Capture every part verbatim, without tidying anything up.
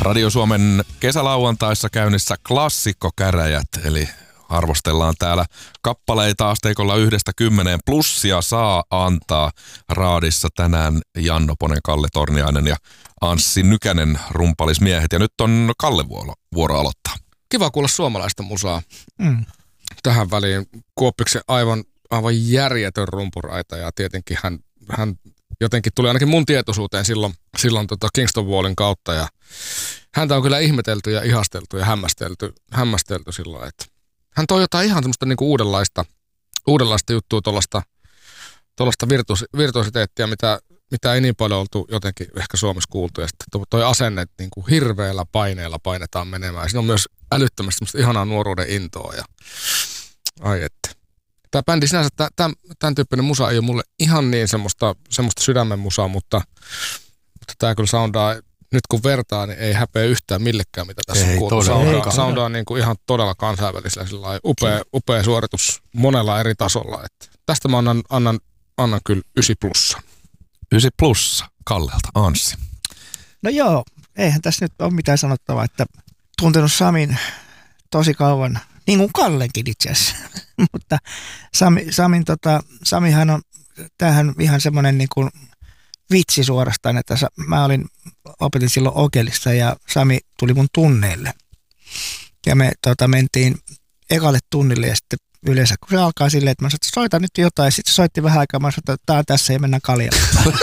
Radio Suomen kesälauantaissa käynnissä klassikkokäräjät, eli arvostellaan täällä kappaleita asteikolla yhdestä kymmeneen. Plussia saa antaa raadissa tänään Janno Ponen, Kalle Torniainen ja Anssi Nykänen rumpalismiehet. Ja nyt on Kalle vuoro, vuoro aloittaa. Kiva kuulla suomalaista musaa. Mm. Tähän väliin Kuoppiksen aivan, aivan järjetön rumpuraita ja tietenkin hän, hän jotenkin tuli ainakin mun tietoisuuteen silloin, silloin tota Kingston Wallin kautta ja häntä on kyllä ihmetelty ja ihasteltu ja hämmästelty, hämmästelty silloin, että hän toi jotain ihan semmoista niinku uudenlaista, uudenlaista juttua, tuollaista, tuollaista virtuos, virtuositeettia, mitä, mitä ei niin paljon oltu jotenkin ehkä Suomessa kuultu. Ja sitten toi asenne, että niinku hirveällä paineella painetaan menemään. Siinä on myös älyttömästi semmoista ihanaa nuoruuden intoa. Ja ai että. Tämä bändi sinänsä, tämän, tämän tyyppinen musa ei ole mulle ihan niin semmoista, semmoista sydämen musaa, mutta, mutta tämä kyllä soundaa, nyt kun vertaa, niin ei häpeä yhtään millekään, mitä tässä ei, on kuultu. Soundaa, soundaa niin kuin ihan todella kansainvälisellä, sillä upea, upea suoritus monella eri tasolla. Että tästä mä annan, annan, annan kyllä ysi plussa. Ysi plussa Kallelta, Anssi. No joo, eihän tässä nyt ole mitään sanottavaa, että tuntenut Samin tosi kauan, niin kuin Kallenkin itse asiassa. Mutta Sami, Samin, tota, Samihan on, tämähän ihan semmoinen niin kuin vitsi suorastaan, että mä olin, opetin silloin Okelissa ja Sami tuli mun tunneille. Ja me tota, mentiin ekalle tunnille ja sitten yleensä, kun se alkaa silleen, että mä sanoin, että soita nyt jotain. Ja sitten se soitti vähän aikaa, mä sanoin, että tää on tässä ja mennään kaljalle.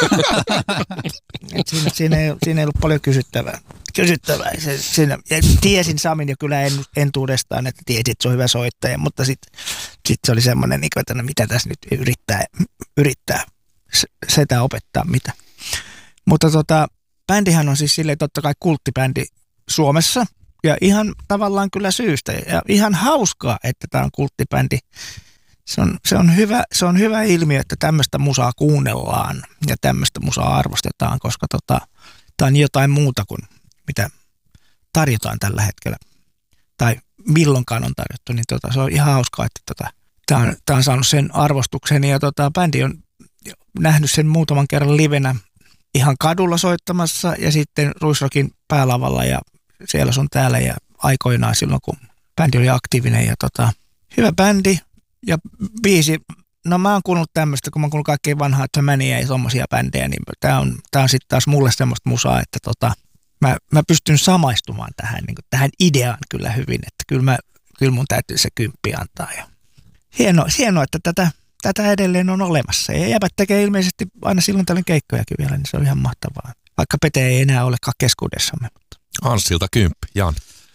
siinä, siinä, ei, siinä ei ollut paljon kysyttävää. kysyttävää. Se, siinä, ja tiesin Samin jo kyllä en, entuudestaan, että tiesin, että se on hyvä soittaja, mutta sitten sit se oli semmoinen, että no, mitä tässä nyt yrittää, yrittää sitä opettaa mitä. Mutta tota, bändihän on siis silleen totta kai kulttibändi Suomessa ja ihan tavallaan kyllä syystä ja ihan hauskaa, että tämä on kulttibändi. Se on, se on hyvä, se on hyvä ilmiö, että tämmöistä musaa kuunnellaan ja tämmöistä musaa arvostetaan, koska tota, tämä on jotain muuta kuin mitä tarjotaan tällä hetkellä tai milloinkaan on tarjottu, niin tota, se on ihan hauskaa, että tota, tämä on, tämä on saanut sen arvostuksen ja tota, bändi on nähnyt sen muutaman kerran livenä ihan kadulla soittamassa ja sitten Ruisrockin päälavalla ja siellä sun täällä ja aikoinaan silloin, kun bändi oli aktiivinen ja tota, hyvä bändi ja biisi. No mä oon kuunnellut tämmöistä, kun mä oon kuunnellut kaikkein vanhaa Tömäniä ja tommosia bändejä, niin tää on, tää on sitten taas mulle semmoista musaa, että tota, mä, mä pystyn samaistumaan tähän, niin kuin, tähän ideaan kyllä hyvin, että kyllä, mä, kyllä mun täytyy se kymppi antaa. Ja hienoa, hienoa, että tätä Tätä edelleen on olemassa. Ja jäbät tekee ilmeisesti aina silloin tällöin keikkojakin vielä, niin se on ihan mahtavaa. Vaikka Pete ei enää olekaan keskuudessamme. Anssilta kymppi, Jan.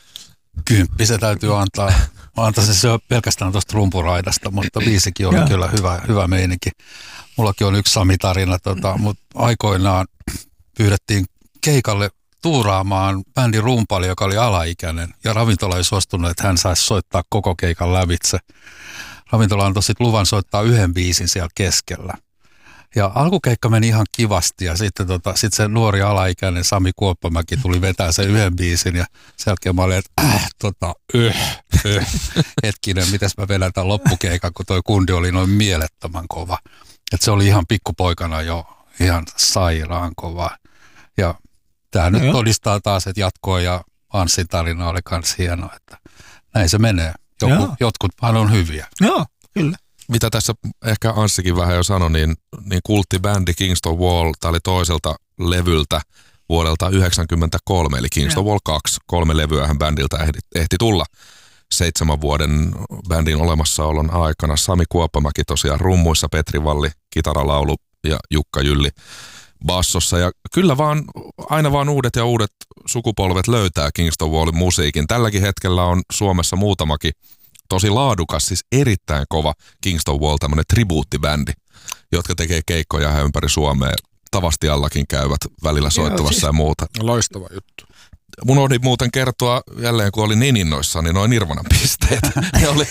Kymppi se täytyy antaa. Antaa se, se on pelkästään tuosta rumpuraidasta, mutta biisikin oli kyllä hyvä, hyvä meininki. Mullakin on yksi Sami-tarina, tota, mutta aikoinaan pyydettiin keikalle tuuraamaan bändin rumpali, joka oli alaikäinen. Ja ravintola ei suostunut, että hän saisi soittaa koko keikan lävitse. Ravintola antoi sitten luvan soittaa yhden biisin siellä keskellä. Ja alkukeikka meni ihan kivasti ja sitten tota, sit se nuori alaikäinen Sami Kuoppamäki tuli vetää sen yhden biisin ja sen jälkeen mä olin, että äh, tota, yh, yh. Hetkinen, mitäs mä vedän tämän loppukeikan, kun toi kundi oli noin mielettömän kova. Että se oli ihan pikkupoikana jo ihan sairaan kova. Ja tää nyt todistaa taas, että jatkoa ja Anssin tarina oli kans hieno, että näin se menee. Joku, jotkuthan on hyviä. Joo, kyllä. Mitä tässä ehkä Anssikin vähän jo sanoi, niin, niin kulttibändi Kingston Wall, tämä oli toiselta levyltä vuodelta yhdeksänkymmentäkolme, eli Kingston Wall kaksi. Kolme levyähän bändiltä ehti, ehti tulla seitsemän vuoden bändin olemassaolon aikana. Sami Kuoppamäki tosiaan rummuissa, Petri Valli, kitaralaulu ja Jukka Jylli bassossa. Ja kyllä vaan, aina vaan uudet ja uudet sukupolvet löytää Kingston Wallin musiikin. Tälläkin hetkellä on Suomessa muutamakin tosi laadukas, siis erittäin kova Kingston Wall, tämmöinen tribuuttibändi, jotka tekee keikkoja ihan ympäri Suomea. Tavastiallakin käyvät välillä soittamassa Joo, siis ja muuta. Loistava juttu. Mun oli muuten kertoa jälleen, kun olin niin innoissaan, niin noin Nirvanan pisteet. ne, oli,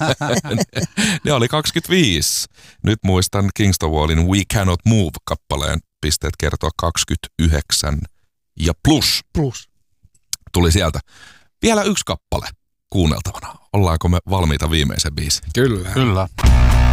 ne oli kaksikymmentäviisi. Nyt muistan Kingston Wallin We Cannot Move-kappaleen pisteet kertoa kaksikymmentäyhdeksän ja plus. Plus. Tuli sieltä. Vielä yksi kappale kuunneltavana. Ollaanko me valmiita viimeisen biisin? Kyllä. Kyllä.